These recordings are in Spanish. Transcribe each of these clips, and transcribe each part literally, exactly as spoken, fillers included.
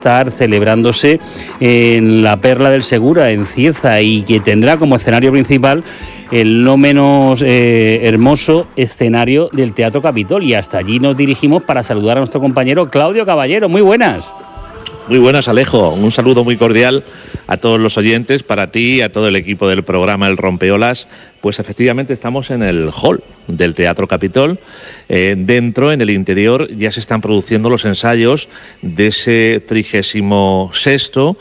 estar celebrándose en la Perla del Segura, en Cieza, y que tendrá como escenario principal el no menos eh, hermoso escenario del Teatro Capitol. Y hasta allí nos dirigimos para saludar a nuestro compañero Claudio Caballero. Muy buenas. Muy buenas, Alejo. Un saludo muy cordial a todos los oyentes, para ti y a todo el equipo del programa El Rompeolas. Pues efectivamente estamos en el hall del Teatro Capitol. Eh, dentro, en el interior, ya se están produciendo los ensayos de ese trigésimo sexto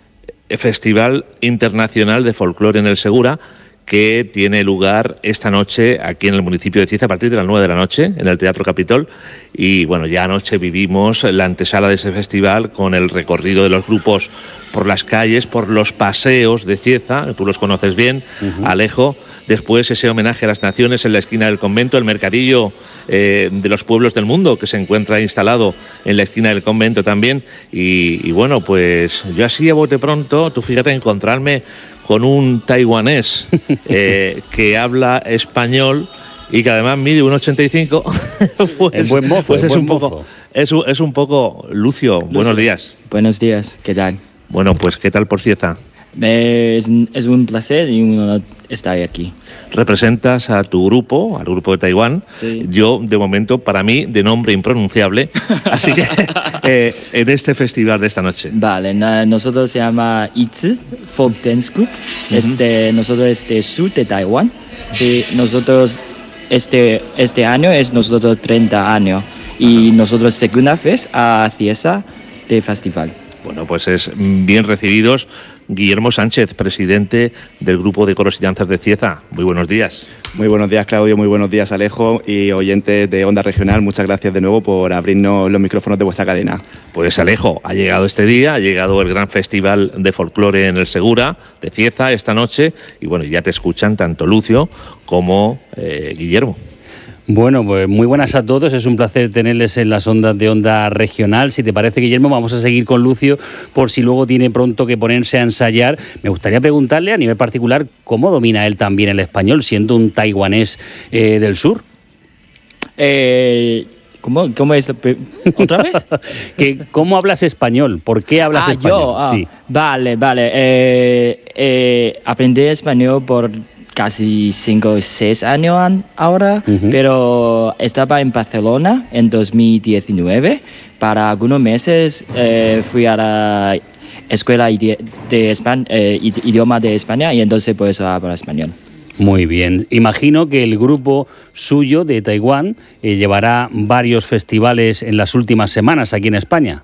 Festival Internacional de Folclore en el Segura, que tiene lugar esta noche aquí en el municipio de Cieza a partir de las nueve de la noche en el Teatro Capitol. Y bueno, ya anoche vivimos la antesala de ese festival con el recorrido de los grupos por las calles, por los paseos de Cieza, tú los conoces bien, uh-huh. Alejo. Después ese homenaje a las naciones en la esquina del convento, el mercadillo eh, de los pueblos del mundo que se encuentra instalado en la esquina del convento también. Y, y bueno, pues yo así a bote pronto, tú fíjate, encontrarme con un taiwanés eh, que habla español y que además mide un ochenta y cinco, pues, es buen mozo, pues es, es, buen un poco, mozo. es, un, es un poco Lucio. Lucio. Buenos días. Buenos días, ¿qué tal? Bueno, pues ¿qué tal por Cieza? Eh, es, es un placer y un honor estar aquí. Representas a tu grupo, al grupo de Taiwán. Sí. Yo, de momento, para mí, de nombre impronunciable. Así que eh, en este festival de esta noche. Vale, na, nosotros se llama Itzi Folk Dance Group. Uh-huh. Este, nosotros es de sur de Taiwán. Sí, nosotros este, este año es nosotros treinta años. Y uh-huh. nosotros segunda vez a Cieza de festival. Bueno, pues es bien recibidos. Guillermo Sánchez, presidente del Grupo de Coros y Danzas de Cieza. Muy buenos días. Muy buenos días, Claudio. Muy buenos días, Alejo. Y oyentes de Onda Regional, muchas gracias de nuevo por abrirnos los micrófonos de vuestra cadena. Pues, Alejo, ha llegado este día, ha llegado el gran festival de folclore en el Segura de Cieza esta noche. Y bueno, ya te escuchan tanto Lucio como eh, Guillermo. Bueno, pues muy buenas a todos, es un placer tenerles en las ondas de Onda Regional. Si te parece, Guillermo, vamos a seguir con Lucio por si luego tiene pronto que ponerse a ensayar. Me gustaría preguntarle a nivel particular cómo domina él también el español, siendo un taiwanés eh, del sur. Eh... ¿Cómo, ¿Cómo es? ¿Otra vez? que, ¿Cómo hablas español? ¿Por qué hablas ah, español? Yo, ah, sí. Vale, vale. Eh, eh, aprendí español por casi cinco o seis años ahora, uh-huh. pero estaba en Barcelona en dos mil diecinueve. Para algunos meses eh, fui a la escuela de, de España, eh, idioma de España y entonces por eso hablo español. Muy bien. Imagino que el grupo suyo de Taiwán eh, llevará varios festivales en las últimas semanas aquí en España.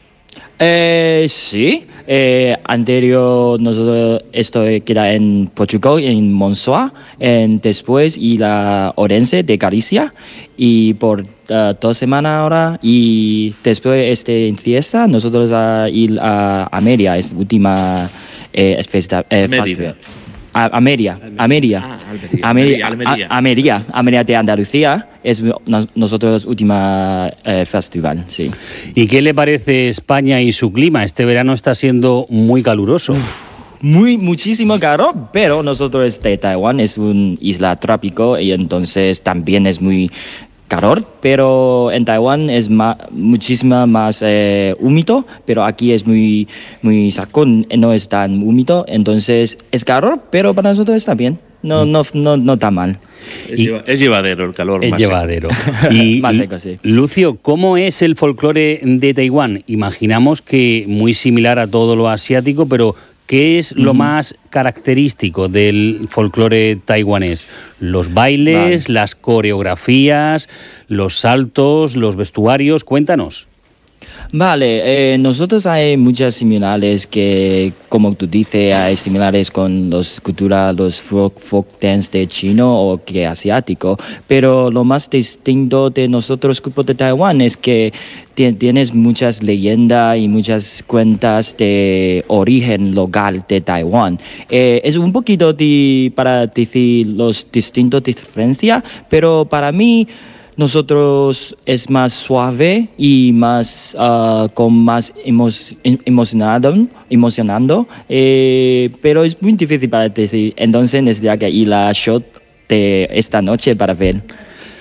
Eh, sí. Eh, anterior nosotros estoy queda en Portugal, en Monsoa, en después y la Orense de Galicia y por uh, dos semanas ahora y después este en Cieza nosotros a ir a Ameria, es última eh, festa, eh, festival. Ameria, Ameria, ah, Ameria, Ameria, Ameria, Ameria de Andalucía es nos, nosotros última eh, festival, sí. ¿Y qué le parece España y su clima? Este verano está siendo muy caluroso. Uf, muy, muchísimo calor, pero nosotros de Taiwán es una isla trópico y entonces también es muy calor, pero en Taiwán es más, muchísimo más eh, húmedo, pero aquí es muy, muy seco, no es tan húmedo, entonces es calor, pero para nosotros está bien, no, no, no, no está mal. Es, lleva, es llevadero el calor. Es más llevadero. Seco. Y, más seco, sí. Lucio, ¿cómo es el folclore de Taiwán? Imaginamos que muy similar a todo lo asiático, pero ¿qué es lo uh-huh. más característico del folclore taiwanés? Los bailes, vale. las coreografías, los saltos, los vestuarios, cuéntanos. Vale, eh, nosotros hay muchas similares que, como tú dices, hay similares con los culturas, los folk, folk dance de chino o que asiático, pero lo más distinto de nosotros, grupo de Taiwán, es que tienes muchas leyendas y muchas cuentas de origen local de Taiwán. Eh, es un poquito de, para decir los distintos diferencias, pero para mí nosotros es más suave y más uh, con más emo emocionado, emocionando, eh, pero es muy difícil para decir. Entonces necesito que ir a shot de esta noche para ver.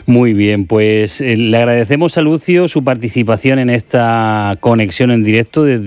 Muy bien, pues eh, le agradecemos a Lucio su participación en esta conexión en directo desde